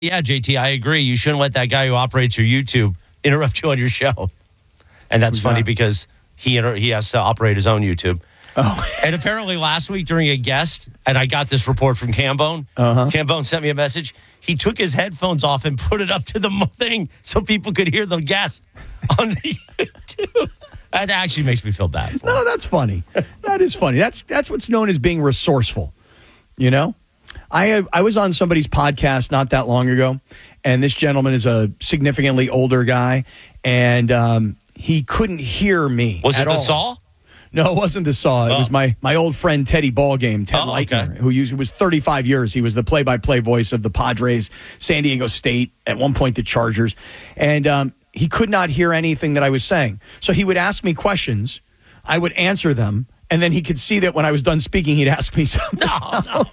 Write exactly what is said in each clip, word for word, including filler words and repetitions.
Yeah, J T, I agree. You shouldn't let that guy who operates your YouTube interrupt you on your show. And that's Who's funny that? because he inter- he has to operate his own YouTube. Oh. And apparently last week during a guest, and I got this report from Cambone. Uh-huh. Cambone sent me a message. He took his headphones off and put it up to the thing so people could hear the guest on the YouTube. That actually makes me feel bad for him. No, that's funny. That is funny. That's that's what's known as being resourceful. You know? I I was on somebody's podcast not that long ago, and this gentleman is a significantly older guy, and um, he couldn't hear me. Was it at the all. Saw? No, it wasn't the Saw. It Oh. was my, my old friend Teddy Ballgame, Ted Oh, Leitner, okay. who used, was thirty-five years. He was the play-by-play voice of the Padres, San Diego State, at one point the Chargers. And um, he could not hear anything that I was saying. So he would ask me questions. I would answer them. And then he could see that when I was done speaking, he'd ask me something. No, no.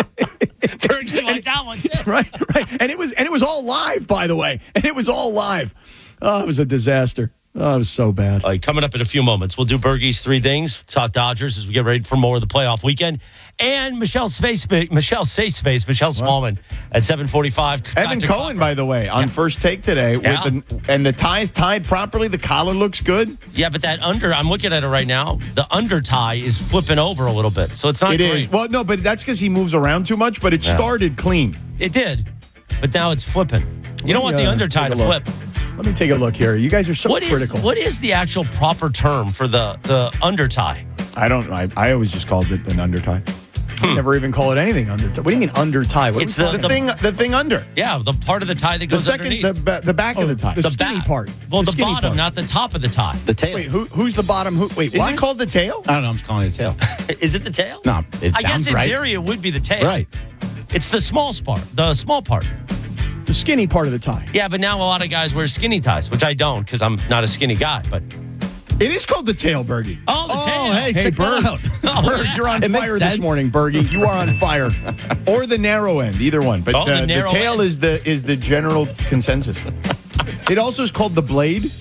Berkey like that one, too. right, right. And it was and it was all live, by the way. And it was all live. Oh, it was a disaster. Oh, it was so bad. All right, coming up in a few moments, we'll do Bergie's three things. Talk Dodgers as we get ready for more of the playoff weekend. And Michelle Space, Michelle Safe Space, Michelle Smallman at seven forty-five. Evan Cohen, by the way, on Yeah. first take today. Yeah. With the, and the tie is tied properly. The collar looks good. Yeah, but that under, I'm looking at it right now. The under tie is flipping over a little bit. So it's not It great. is. Well, no, but that's because he moves around too much, but it Yeah. started clean. It did. But now it's flipping. You don't want the uh, under tie to take a look. flip. Let me take a look here. You guys are so What is critical. what is the actual proper term for the, the under tie? I don't I, I always just called it an under tie. I never even call it anything under tie. What do you mean under tie? What It's do we the- call The, it? thing the thing under. Yeah, the part of the tie that The goes second underneath. the ba- the back Oh, of the tie. the skinny back. part. Well, The the, skinny bottom, part. not the top of the tie. The tail. Wait, who, who's the bottom? Who? Wait, Is what? it called the tail? I don't know. I'm just calling it a tail. Is it the tail? No, it I guess sounds in right. theory it would be the tail. Right. It's the small part. The small part. the skinny part of the tie? Yeah, but now a lot of guys wear skinny ties, which I don't because I'm not a skinny guy. But It is called the tail, Bergie. oh, the Oh, tail. hey, Hey, check Bird. that out. Oh, Bird, yeah. you're on It makes fire this sense. morning, Bergie. You are on fire. Or the narrow end, either one. But Oh, the uh, the, narrow tail end. is the is the general consensus. It also is called the blade.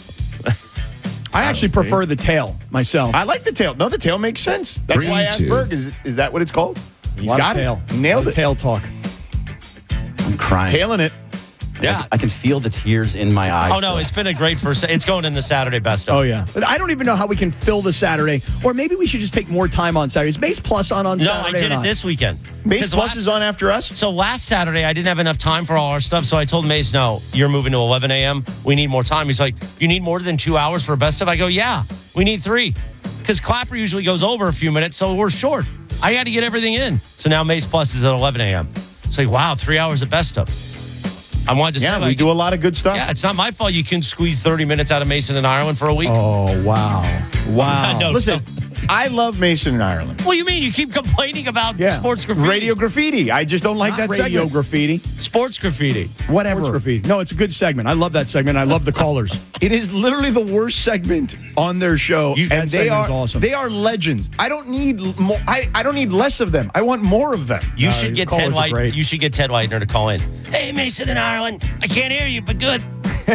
I actually prefer the tail myself. I like the tail. No, the tail makes sense. That's Three, why I asked two. Berg. Is is that what it's called? A He's lot got of tail. it. Nailed A lot of it. Tail talk. I'm crying. Tailing it. Yeah. I can feel the tears in my eyes. Oh, no, it's been a great first. It's going in the Saturday best of. Oh, yeah. But I don't even know how we can fill the Saturday. Or maybe we should just take more time on Saturday. Is Mace Plus on on No, Saturday I did or it not? this weekend. Mace 'Cause Plus last- is on after us. So last Saturday, I didn't have enough time for all our stuff, so I told Mace, no, you're moving to eleven a.m. We need more time. He's like, you need more than two hours for a best of? I go, yeah, we need three. Because Clapper usually goes over a few minutes, so we're short. I got to get everything in. So now Mace Plus is at eleven a.m. It's like, wow, three hours of best of. I wanted to Yeah, say, we like, do a lot of good stuff. yeah, it's not my fault you can squeeze thirty minutes out of Mason and Ireland for a week. Oh, wow. Wow. No, Listen, I love Mason in Ireland. What do you mean? You keep complaining about Yeah. sports graffiti. Radio graffiti. I just don't like Not that radio segment. graffiti. Sports graffiti. Whatever. Sports graffiti. No, it's a good segment. I love that segment. I love the callers. It is literally the worst segment on their show, You- and that they segment's are awesome. they are legends. I don't need more. I, I don't need less of them. I want more of them. You Uh, should your get Ted callers are White. great. You should get Ted Leitner to call in. Hey, Mason in Ireland. I can't hear you, but good.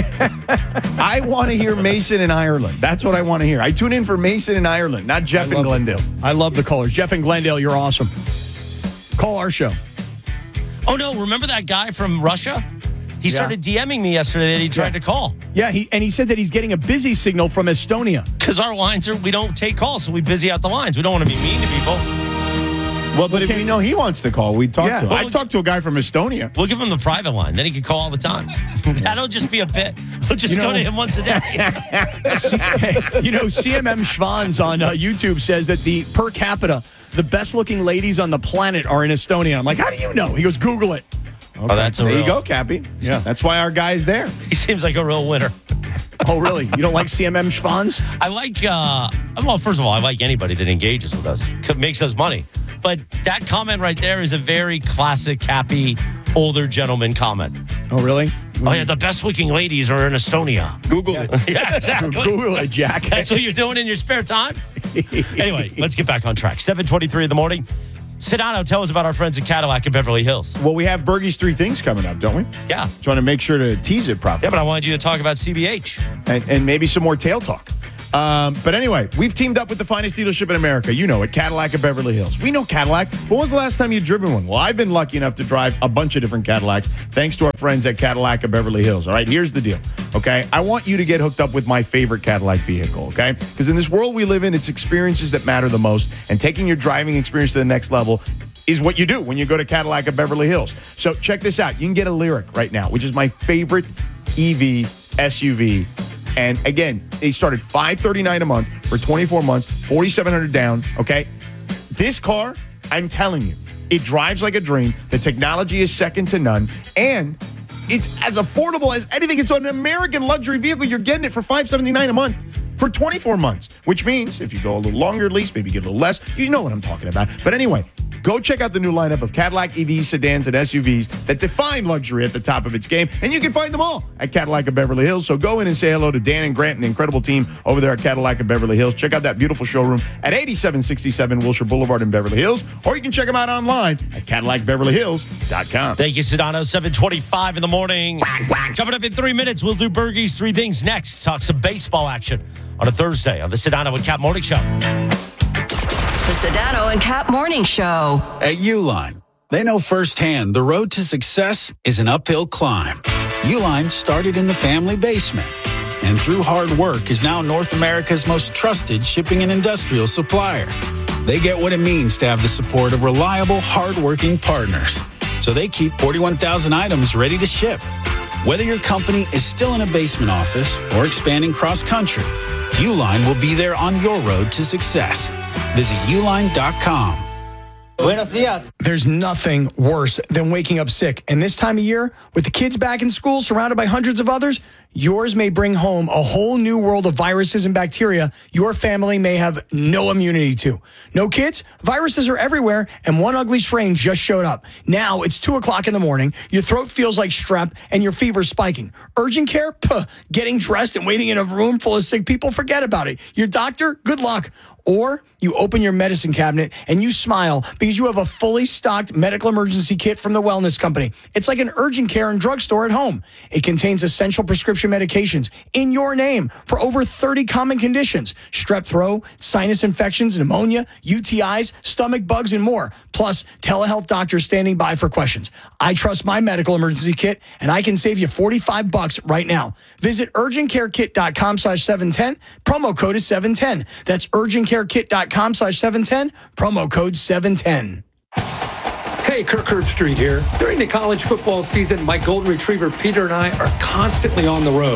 I want to hear Mason in Ireland. That's what I want to hear. I tune in for Mason in Ireland, not Jeff in love Glendale. I love the callers. Jeff and Glendale, you're awesome. Call our show. Oh no! Remember that guy from Russia? He started DMing me yesterday that he tried Yeah. to call Yeah, he and he said that he's getting a busy signal from Estonia. because our lines are we don't take calls, so we busy out the lines. We don't want to be mean to people. Well, but if we know he wants to call, we'd talk Yeah. to him. Well, I talked to a guy from Estonia. We'll give him the private line. Then he can call all the time. That'll just be a bit. We'll just You go know- to him once a day. You know, C M M Schwans on uh, YouTube says that the per capita, the best looking ladies on the planet are in Estonia. I'm like, how do you know? He goes, Google it. Oh, that's a There real, you go, Cappy. Yeah. That's why our guy's there. He seems like a real winner. Oh, really? You don't like C M M Schwans? I like, uh, well, first of all, I like anybody that engages with us, c- makes us money. But that comment right there is a very classic, happy, older gentleman comment. Oh, really? Oh, yeah, the best looking ladies are in Estonia. Google it. Yeah, exactly. Google it, Jack. That's what you're doing in your spare time? Anyway, let's get back on track. seven twenty-three in the morning. Sedano, tell us about our friends at Cadillac in Beverly Hills. Well, we have Bergie's three things coming up, don't we? Yeah. Just want to make sure to tease it properly. Yeah, but I wanted you to talk about C B H. and, and maybe some more tail talk. Um, but anyway, we've teamed up with the finest dealership in America. You know it, Cadillac of Beverly Hills. We know Cadillac. When was the last time you've driven one? Well, I've been lucky enough to drive a bunch of different Cadillacs thanks to our friends at Cadillac of Beverly Hills. All right, here's the deal, okay? I want you to get hooked up with my favorite Cadillac vehicle, okay? Because in this world we live in, it's experiences that matter the most, and taking your driving experience to the next level is what you do when you go to Cadillac of Beverly Hills. So check this out. You can get a Lyriq right now, which is my favorite E V S U V. And again, they started five hundred thirty-nine dollars a month for twenty-four months, four thousand seven hundred dollars down, okay? This car, I'm telling you, it drives like a dream. The technology is second to none. And it's as affordable as anything. It's an American luxury vehicle. You're getting it for five hundred seventy-nine dollars a month for twenty-four months, which means if you go a little longer lease, maybe get a little less. You know what I'm talking about. But anyway, go check out the new lineup of Cadillac E Vs, sedans, and S U Vs that define luxury at the top of its game. And you can find them all at Cadillac of Beverly Hills. So go in and say hello to Dan and Grant and the incredible team over there at Cadillac of Beverly Hills. Check out that beautiful showroom at eighty-seven sixty-seven Wilshire Boulevard in Beverly Hills. Or you can check them out online at Cadillac Beverly Hills dot com. Thank you, Sedano. seven twenty-five in the morning. Coming up in three minutes, we'll do Bergie's Three Things next. Talk some baseball action on a Thursday on the Sedano and Cap Morning Show. The Sedano and Cap Morning Show. At Uline, they know firsthand the road to success is an uphill climb. Uline started in the family basement and through hard work is now North America's most trusted shipping and industrial supplier. They get what it means to have the support of reliable, hardworking partners. So they keep forty-one thousand items ready to ship. Whether your company is still in a basement office or expanding cross-country, Uline will be there on your road to success. Visit uline dot com. Buenos dias. There's nothing worse than waking up sick. And this time of year, with the kids back in school, surrounded by hundreds of others, yours may bring home a whole new world of viruses and bacteria your family may have no immunity to. No kids? Viruses are everywhere, and one ugly strain just showed up. Now it's two o'clock in the morning, your throat feels like strep, and your fever's spiking. Urgent care? Puh. Getting dressed and waiting in a room full of sick people? Forget about it. Your doctor? Good luck. Or you open your medicine cabinet and you smile because you have a fully stocked medical emergency kit from the Wellness Company. It's like an urgent care and drugstore at home. It contains essential prescription medications in your name for over thirty common conditions: strep throat, sinus infections, pneumonia, U T Is, stomach bugs, and more. Plus, telehealth doctors standing by for questions. I trust my medical emergency kit, and I can save you forty-five bucks right now. Visit urgent care kit dot com slash seven ten. Promo code is seven ten. That's urgent care kit dot com slash seven ten. Promo code seven ten. Hey, Kirk Herbstreit here. During the college football season, my golden retriever Peter and I are constantly on the road.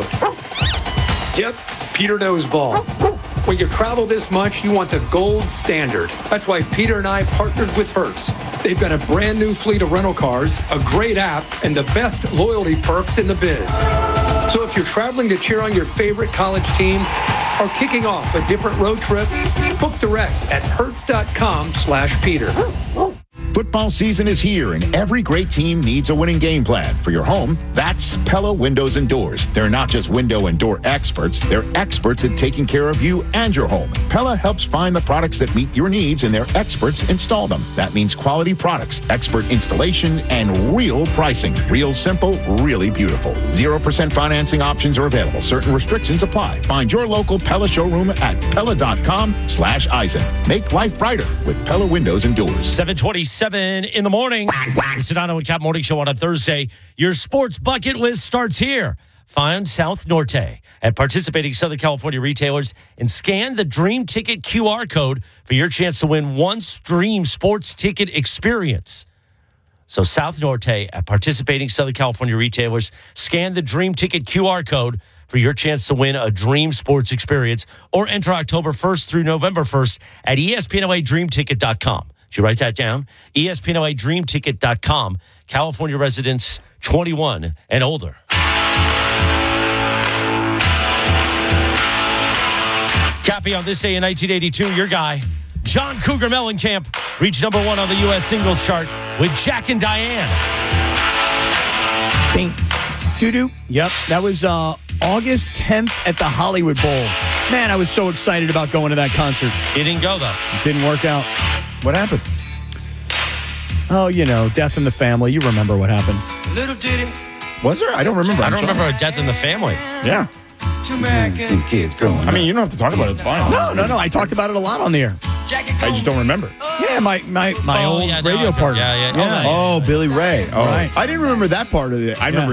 Yep, Peter knows ball. When you travel this much, you want the gold standard. That's why Peter and I partnered with Hertz. They've got a brand new fleet of rental cars, a great app, and the best loyalty perks in the biz. So if you're traveling to cheer on your favorite college team or kicking off a different road trip, book direct at hertz dot com slash Peter. Football season is here, and every great team needs a winning game plan. For your home, that's Pella Windows and Doors. They're not just window and door experts, they're experts at taking care of you and your home. Pella helps find the products that meet your needs, and their experts install them. That means quality products, expert installation, and real pricing. Real simple, really beautiful. zero percent financing options are available. Certain restrictions apply. Find your local Pella showroom at pella dot com slash Eisen. Make life brighter with Pella Windows and Doors. seven twenty-seven in the morning. The Sedano and Cap Morning Show on a Thursday. Your sports bucket list starts here. Find South Norte at participating Southern California retailers and scan the Dream Ticket Q R code for your chance to win one Dream Sports Ticket experience. So South Norte at participating Southern California retailers, scan the Dream Ticket Q R code for your chance to win a Dream Sports experience, or enter October first through November first at E S P N L A dream ticket dot com. Did you write that down? E S P N L A dream ticket dot com. California residents twenty-one and older. Cappy, on this day in nineteen eighty-two, your guy, John Cougar Mellencamp, reached number one on the U S singles chart with Jack and Diane. Bing. Doo-doo. Yep, that was uh, August tenth at the Hollywood Bowl. Man, I was so excited about going to that concert. It didn't go, though. It didn't work out. What happened? Oh, you know, death in the family. You remember what happened. Was there? I don't remember. I I'm don't sorry. remember a death in the family. Yeah. Kids growing I mean, you don't have to talk about it. It's fine. No, no, no. I talked about it a lot on the air. I just don't remember. Yeah, my my, my Oh, old yeah, no, radio okay. partner. Yeah, yeah. Oh, that- Oh, Billy Ray. Oh, Right. I didn't remember that part of it. I remember